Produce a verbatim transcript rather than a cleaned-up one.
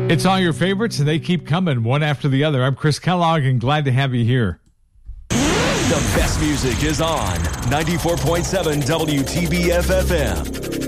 It's all your favorites, and they keep coming one after the other. I'm Chris Kellogg, and glad to have you here. The best music is on ninety-four point seven W T B F F M.